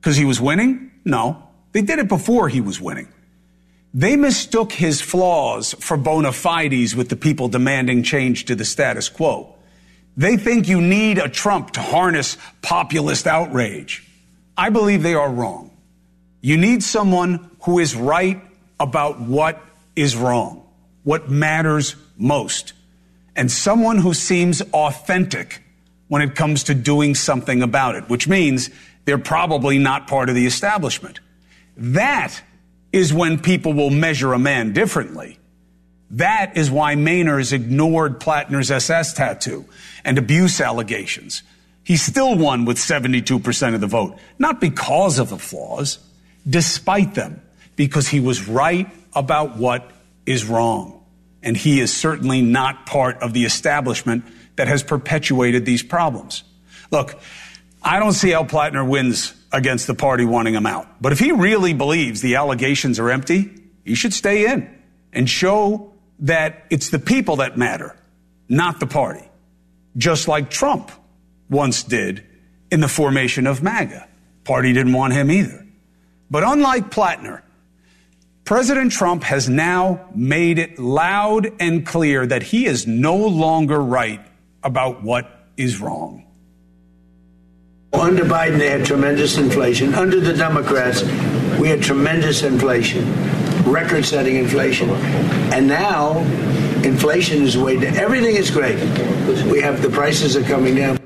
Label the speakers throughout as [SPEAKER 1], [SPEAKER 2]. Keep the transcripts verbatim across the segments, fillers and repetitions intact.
[SPEAKER 1] Because he was winning? No. They did it before he was winning. They mistook his flaws for bona fides with the people demanding change to the status quo. They think you need a Trump to harness populist outrage. I believe they are wrong. You need someone who is right about what is wrong, what matters most, and someone who seems authentic when it comes to doing something about it, which means they're probably not part of the establishment. That is when people will measure a man differently. That is why Mainers ignored Plattner's S S tattoo and abuse allegations. He still won with seventy-two percent of the vote, not because of the flaws, despite them, because he was right about what is wrong. And he is certainly not part of the establishment that has perpetuated these problems. Look, I don't see how Plattner wins against the party wanting him out. But if he really believes the allegations are empty, he should stay in and show that it's the people that matter, not the party. Just like Trump once did in the formation of MAGA. Party didn't want him either. But unlike Plattner, President Trump has now made it loud and clear that he is no longer right about what is wrong.
[SPEAKER 2] Under Biden, they had tremendous inflation. Under the Democrats, we had tremendous inflation, record-setting inflation. And now, inflation is way down. Everything is great. We have the prices are coming down.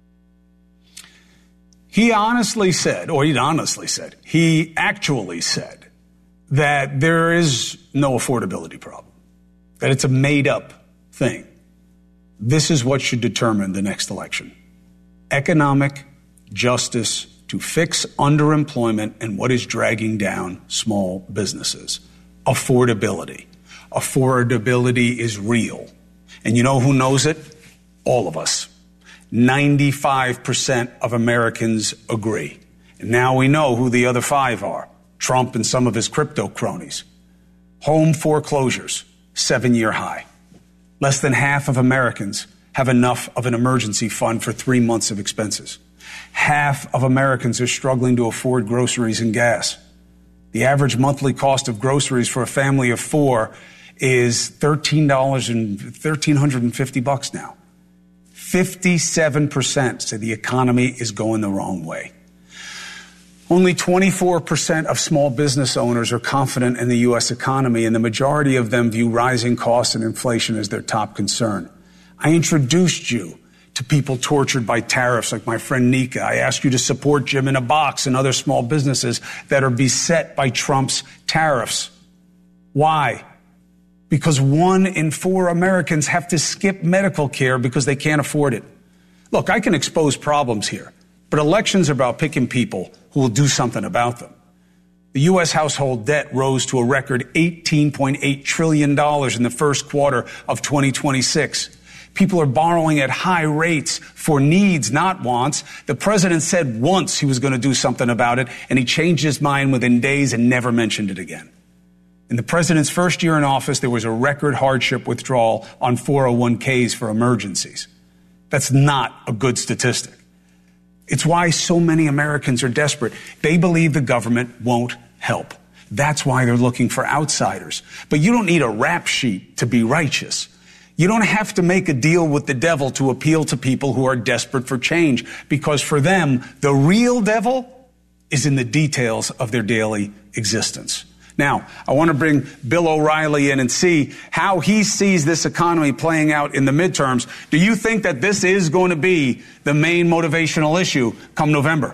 [SPEAKER 1] He honestly said, or he honestly said, he actually said that there is no affordability problem, that it's a made-up thing. This is what should determine the next election. Economic justice to fix underemployment and what is dragging down small businesses. Affordability. Affordability is real. And you know who knows it? All of us. ninety-five percent of Americans agree. And now we know who the other five are. Trump and some of his crypto cronies. Home foreclosures, seven-year high. Less than half of Americans have enough of an emergency fund for three months of expenses. Half of Americans are struggling to afford groceries and gas. The average monthly cost of groceries for a family of four is thirteen dollars and thirteen hundred fifty bucks now. fifty-seven percent say the economy is going the wrong way. Only twenty-four percent of small business owners are confident in the U S economy, and the majority of them view rising costs and inflation as their top concern. I introduced you to people tortured by tariffs like my friend Nika. I asked you to support Jim in a Box and other small businesses that are beset by Trump's tariffs. Why? Because one in four Americans have to skip medical care because they can't afford it. Look, I can expose problems here, but elections are about picking people who will do something about them. The U S household debt rose to a record eighteen point eight trillion dollars in the first quarter of twenty twenty-six. People are borrowing at high rates for needs, not wants. The president said once he was going to do something about it, and he changed his mind within days and never mentioned it again. In the president's first year in office, there was a record hardship withdrawal on four oh one k's for emergencies. That's not a good statistic. It's why so many Americans are desperate. They believe the government won't help. That's why they're looking for outsiders. But you don't need a rap sheet to be righteous. You don't have to make a deal with the devil to appeal to people who are desperate for change, because for them, the real devil is in the details of their daily existence. Now, I want to bring Bill O'Reilly in and see how he sees this economy playing out in the midterms. Do you think that this is going to be the main motivational issue come November?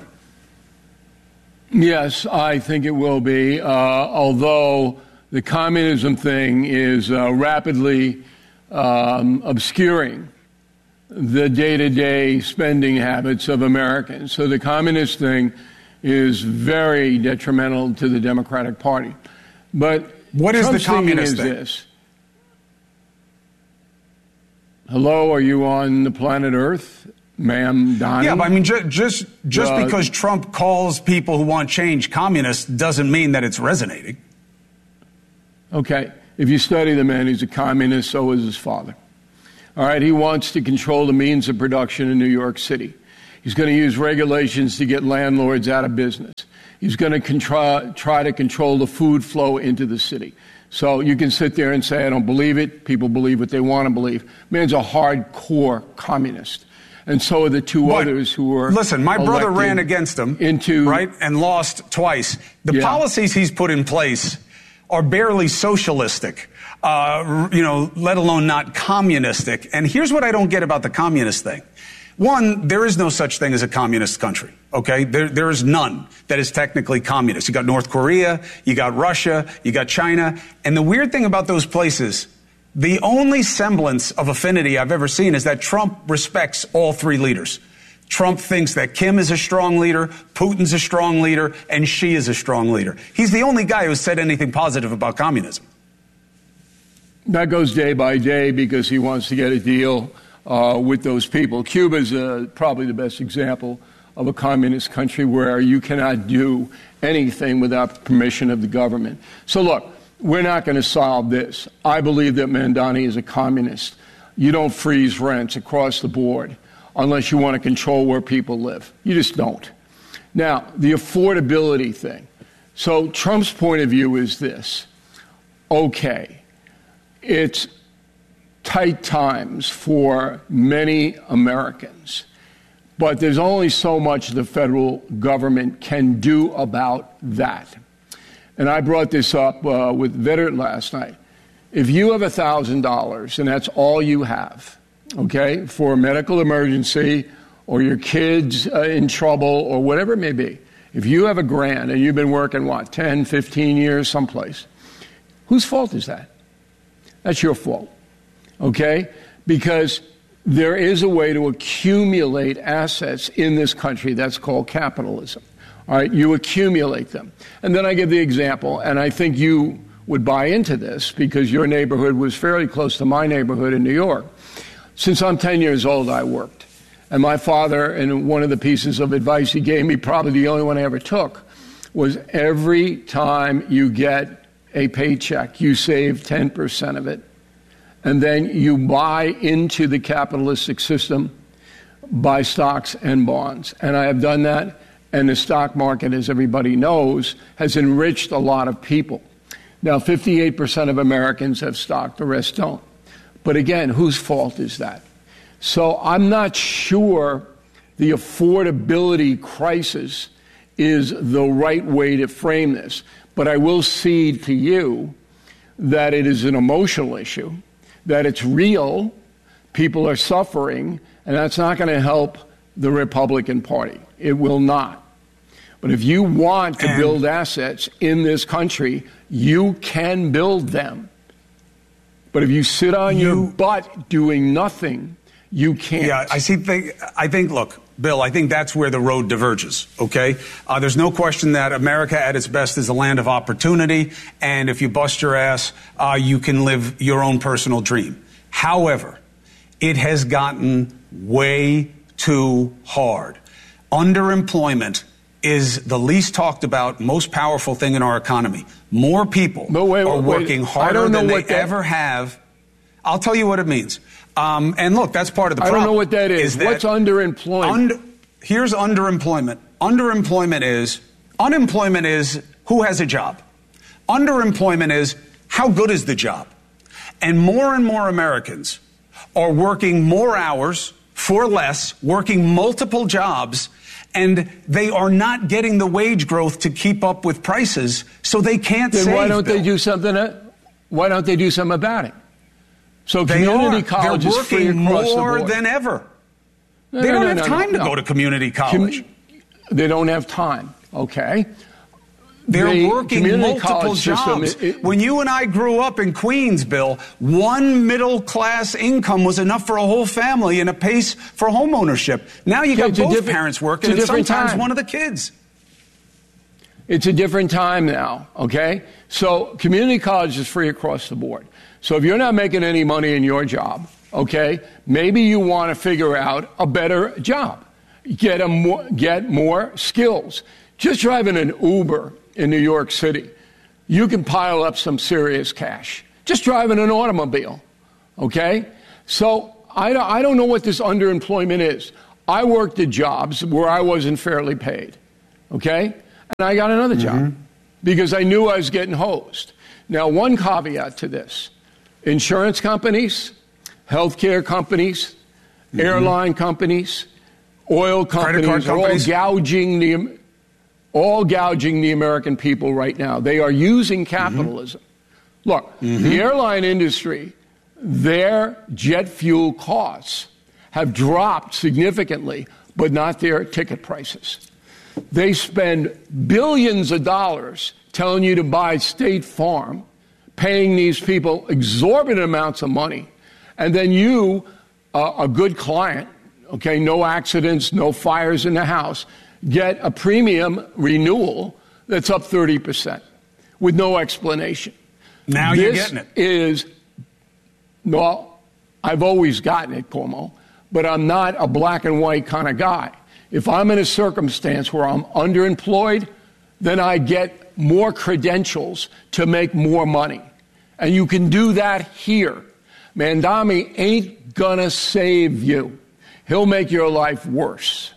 [SPEAKER 3] Yes, I think it will be, uh, although the communism thing is uh, rapidly um, obscuring the day-to-day spending habits of Americans. So the communist thing is very detrimental to the Democratic Party. But
[SPEAKER 1] what is
[SPEAKER 3] Trump's
[SPEAKER 1] the communist
[SPEAKER 3] thing?
[SPEAKER 1] thing?
[SPEAKER 3] Is this. Hello, are you on the planet Earth, ma'am, Donnie?
[SPEAKER 1] Yeah, but I mean, ju- just just
[SPEAKER 3] uh,
[SPEAKER 1] because Trump calls people who want change communists doesn't mean that it's resonating.
[SPEAKER 3] Okay, if you study the man, he's a communist, so is his father. All right, he wants to control the means of production in New York City. He's going to use regulations to get landlords out of business. He's going to contri- try to control the food flow into the city. So you can sit there and say, I don't believe it. People believe what they want to believe. Man's a hardcore communist. And so are the two
[SPEAKER 1] but,
[SPEAKER 3] others who were
[SPEAKER 1] Listen, my brother ran against him,
[SPEAKER 3] into,
[SPEAKER 1] right, and lost twice. The
[SPEAKER 3] yeah.
[SPEAKER 1] policies he's put in place are barely socialistic, uh, you know, let alone not communistic. And here's what I don't get about the communist thing. One, there is no such thing as a communist country, okay? There, there is none that is technically communist. You got North Korea, you got Russia, you got China. And the weird thing about those places, the only semblance of affinity I've ever seen is that Trump respects all three leaders. Trump thinks that Kim is a strong leader, Putin's a strong leader, and Xi is a strong leader. He's the only guy who has said anything positive about communism.
[SPEAKER 3] That goes day by day because he wants to get a deal uh, with those people. Cuba is uh, probably the best example of a communist country where you cannot do anything without permission of the government. So look, we're not going to solve this. I believe that Mamdani is a communist. You don't freeze rents across the board unless you want to control where people live. You just don't. Now, the affordability thing. So Trump's point of view is this. Okay, it's tight times for many Americans, but there's only so much the federal government can do about that. And I brought this up uh, with Vittert last night. If you have one thousand dollars and that's all you have, okay, for a medical emergency or your kid's uh, in trouble or whatever it may be, if you have a grand and you've been working, what, ten, fifteen years someplace, whose fault is that? That's your fault, okay? Because there is a way to accumulate assets in this country that's called capitalism. All right, you accumulate them. And then I give the example, and I think you would buy into this because your neighborhood was fairly close to my neighborhood in New York. Since I'm ten years old, I worked. And my father, and one of the pieces of advice he gave me, probably the only one I ever took, was every time you get a paycheck, you save ten percent of it. And then you buy into the capitalistic system, buy stocks and bonds. And I have done that. And the stock market, as everybody knows, has enriched a lot of people. Now, fifty-eight percent of Americans have stock, the rest don't. But again, whose fault is that? So I'm not sure the affordability crisis is the right way to frame this. But I will cede to you that it is an emotional issue, that it's real, people are suffering, and that's not going to help the Republican Party. It will not. But if you want to and build assets in this country, you can build them. But if you sit on you, your butt doing nothing, you can't.
[SPEAKER 1] Yeah, I see. Think, I think, look, Bill, I think that's where the road diverges, okay? Uh, there's no question that America at its best is a land of opportunity, and if you bust your ass, uh, you can live your own personal dream. However, it has gotten way too hard. Underemployment is the least talked about, most powerful thing in our economy. More people
[SPEAKER 3] wait, wait,
[SPEAKER 1] are
[SPEAKER 3] wait,
[SPEAKER 1] working
[SPEAKER 3] wait.
[SPEAKER 1] harder than they
[SPEAKER 3] that...
[SPEAKER 1] ever have. I'll tell you what it means. Um, and look, that's part of the problem.
[SPEAKER 3] I don't know what that is.
[SPEAKER 1] is that
[SPEAKER 3] What's underemployment?
[SPEAKER 1] Under, here's underemployment. Underemployment is, unemployment is who has a job. Underemployment is how good is the job. And more and more Americans are working more hours for less, working multiple jobs, and they are not getting the wage growth to keep up with prices, so they can't
[SPEAKER 3] then
[SPEAKER 1] save.
[SPEAKER 3] Why don't
[SPEAKER 1] Bill.
[SPEAKER 3] they do something? Why don't they do something about it? So
[SPEAKER 1] they
[SPEAKER 3] community
[SPEAKER 1] are.
[SPEAKER 3] college
[SPEAKER 1] They're
[SPEAKER 3] is free
[SPEAKER 1] working
[SPEAKER 3] across
[SPEAKER 1] more
[SPEAKER 3] the board.
[SPEAKER 1] than ever.
[SPEAKER 3] No,
[SPEAKER 1] they
[SPEAKER 3] no,
[SPEAKER 1] don't
[SPEAKER 3] no,
[SPEAKER 1] have
[SPEAKER 3] no,
[SPEAKER 1] time
[SPEAKER 3] no,
[SPEAKER 1] to
[SPEAKER 3] no.
[SPEAKER 1] go to community college.
[SPEAKER 3] Com- they don't have time. Okay.
[SPEAKER 1] They're
[SPEAKER 3] the
[SPEAKER 1] working multiple jobs.
[SPEAKER 3] System, it, it,
[SPEAKER 1] when you and I grew up in Queens, Bill, one middle-class income was enough for a whole family and a pace for home ownership. Now you got both parents working and sometimes
[SPEAKER 3] time.
[SPEAKER 1] one of the kids.
[SPEAKER 3] It's a different time now, okay? So community college is free across the board. So if you're not making any money in your job, okay, maybe you want to figure out a better job. Get, a more, get more skills. Just driving an Uber in New York City, you can pile up some serious cash. Just driving an automobile, okay? So I don't, I don't know what this underemployment is. I worked at jobs where I wasn't fairly paid, okay? And I got another job mm-hmm. because I knew I was getting hosed. Now, one caveat to this. Insurance companies, healthcare companies, mm-hmm. airline companies, oil companies are all gouging the all gouging the American people right now. They are using capitalism. Mm-hmm. Look, mm-hmm. the airline industry, their jet fuel costs have dropped significantly, but not their ticket prices. They spend billions of dollars telling you to buy State Farm, paying these people exorbitant amounts of money, and then you, uh, a good client, okay, no accidents, no fires in the house, get a premium renewal that's up thirty percent with no explanation.
[SPEAKER 1] Now
[SPEAKER 3] this
[SPEAKER 1] you're getting it.
[SPEAKER 3] Is, well, I've always gotten it, Cuomo, but I'm not a black and white kind of guy. If I'm in a circumstance where I'm underemployed, then I get more credentials to make more money. And you can do that here. Mamdani ain't gonna save you. He'll make your life worse.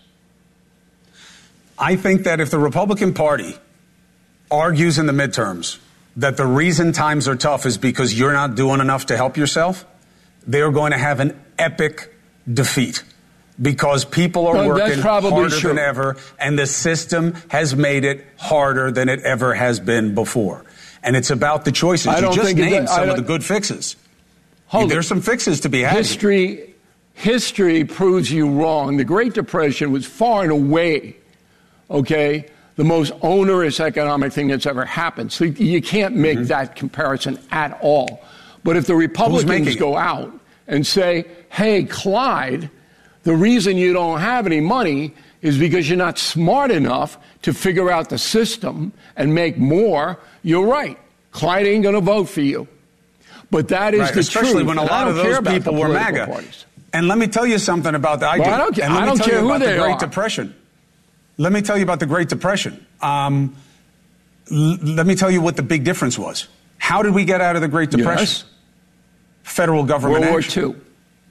[SPEAKER 1] I think that if the Republican Party argues in the midterms that the reason times are tough is because you're not doing enough to help yourself, they're going to have an epic defeat. Because people are
[SPEAKER 3] well,
[SPEAKER 1] working harder
[SPEAKER 3] true.
[SPEAKER 1] than ever, and the system has made it harder than it ever has been before. And it's about the choices.
[SPEAKER 3] I don't
[SPEAKER 1] you just
[SPEAKER 3] think
[SPEAKER 1] named
[SPEAKER 3] it,
[SPEAKER 1] some of the good fixes.
[SPEAKER 3] Hold
[SPEAKER 1] There's
[SPEAKER 3] it.
[SPEAKER 1] some fixes to be had.
[SPEAKER 3] History, history proves you wrong. The Great Depression was far and away, okay, the most onerous economic thing that's ever happened. So you can't make mm-hmm. that comparison at all. But if the Republicans go out and say, hey, Clyde, the reason you don't have any money is because you're not smart enough to figure out the system and make more, you're right. Clyde ain't going to vote for you. But that is
[SPEAKER 1] right,
[SPEAKER 3] the
[SPEAKER 1] especially
[SPEAKER 3] truth.
[SPEAKER 1] when a lot of those people were MAGA.
[SPEAKER 3] Parties.
[SPEAKER 1] And let me tell you something about that. I,
[SPEAKER 3] well,
[SPEAKER 1] do.
[SPEAKER 3] I don't,
[SPEAKER 1] and let
[SPEAKER 3] I
[SPEAKER 1] me
[SPEAKER 3] don't
[SPEAKER 1] tell
[SPEAKER 3] care
[SPEAKER 1] you
[SPEAKER 3] who
[SPEAKER 1] about
[SPEAKER 3] they
[SPEAKER 1] the Great
[SPEAKER 3] are.
[SPEAKER 1] Depression. Let me tell you about the Great Depression. Um, l- let me tell you what the big difference was. How did we get out of the Great Depression?
[SPEAKER 3] Yes.
[SPEAKER 1] Federal government
[SPEAKER 3] World
[SPEAKER 1] action.
[SPEAKER 3] War Two.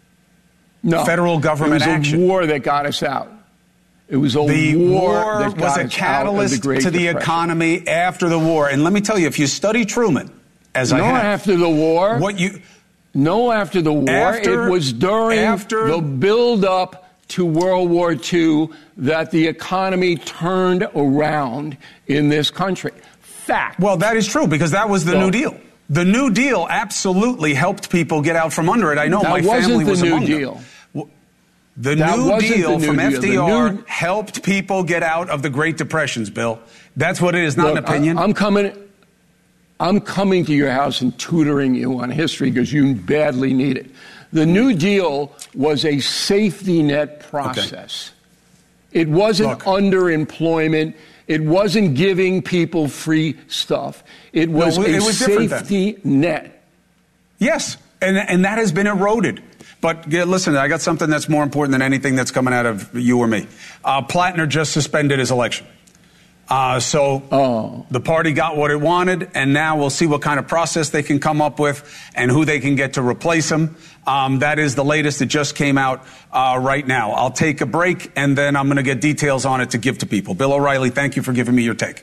[SPEAKER 3] No.
[SPEAKER 1] Federal government
[SPEAKER 3] it was
[SPEAKER 1] action.
[SPEAKER 3] a war that got us out. It was a
[SPEAKER 1] the
[SPEAKER 3] war,
[SPEAKER 1] war
[SPEAKER 3] that got
[SPEAKER 1] was a
[SPEAKER 3] us
[SPEAKER 1] catalyst
[SPEAKER 3] out of the Great
[SPEAKER 1] to the
[SPEAKER 3] Depression.
[SPEAKER 1] economy after the war. And let me tell you, if you study Truman, as
[SPEAKER 3] no,
[SPEAKER 1] I have,
[SPEAKER 3] after the war.
[SPEAKER 1] What you?
[SPEAKER 3] No, after the war.
[SPEAKER 1] After,
[SPEAKER 3] it was during
[SPEAKER 1] after,
[SPEAKER 3] the build-up to World War Two that the economy turned around in this country. Fact.
[SPEAKER 1] Well, that is true because that was the
[SPEAKER 3] so,
[SPEAKER 1] New Deal. The New Deal absolutely helped people get out from under it. I know my family was among them.
[SPEAKER 3] That wasn't the New Deal.
[SPEAKER 1] The
[SPEAKER 3] that
[SPEAKER 1] New Deal
[SPEAKER 3] the new
[SPEAKER 1] from
[SPEAKER 3] deal.
[SPEAKER 1] F D R
[SPEAKER 3] new...
[SPEAKER 1] helped people get out of the Great Depressions, Bill. That's what it is, not
[SPEAKER 3] Look,
[SPEAKER 1] an opinion.
[SPEAKER 3] I, I'm coming I'm coming to your house and tutoring you on history because you badly need it. The New Deal was a safety net process. Okay. It wasn't
[SPEAKER 1] Look.
[SPEAKER 3] underemployment. It wasn't giving people free stuff. It was
[SPEAKER 1] no,
[SPEAKER 3] a
[SPEAKER 1] it was
[SPEAKER 3] safety net.
[SPEAKER 1] Yes, and, and that has been eroded. But yeah, listen, I got something that's more important than anything that's coming out of you or me. Uh, Plattner just suspended his election. Uh, so
[SPEAKER 3] oh.
[SPEAKER 1] the party got what it wanted, and now we'll see what kind of process they can come up with and who they can get to replace him. Um, that is the latest. It just came out uh, right now. I'll take a break, and then I'm going to get details on it to give to people. Bill O'Reilly, thank you for giving me your take.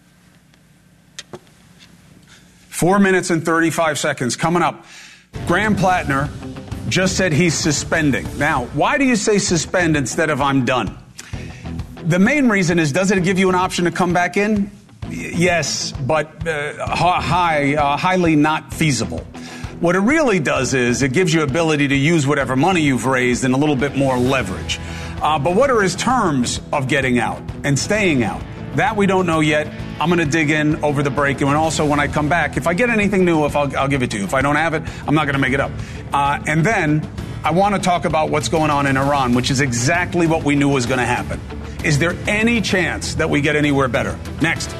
[SPEAKER 1] Four minutes and thirty-five seconds coming up. Graham Plattner just said he's suspending. Now, why do you say suspend instead of I'm done? The main reason is, does it give you an option to come back in? Y- yes, but uh, high, uh, highly not feasible. What it really does is it gives you ability to use whatever money you've raised and a little bit more leverage. Uh, but what are his terms of getting out and staying out? That we don't know yet. I'm going to dig in over the break. And also when I come back, if I get anything new, if I'll, I'll give it to you. If I don't have it, I'm not going to make it up. Uh, and then I want to talk about what's going on in Iran, which is exactly what we knew was going to happen. Is there any chance that we get anywhere better? Next.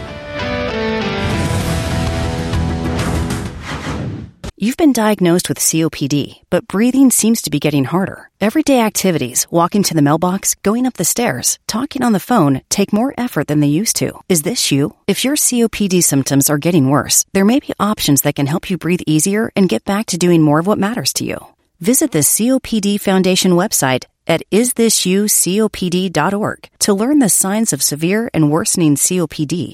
[SPEAKER 4] You've been diagnosed with C O P D, but breathing seems to be getting harder. Everyday activities, walking to the mailbox, going up the stairs, talking on the phone, take more effort than they used to. Is this you? If your C O P D symptoms are getting worse, there may be options that can help you breathe easier and get back to doing more of what matters to you. Visit the C O P D Foundation website at is this you copd dot org to learn the signs of severe and worsening C O P D